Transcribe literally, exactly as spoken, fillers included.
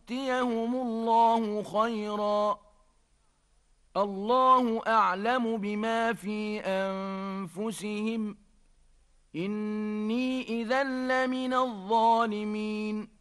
يؤتيهم الله خيرا. الله أعلم بما في أنفسهم، إني إذا لمن الظالمين.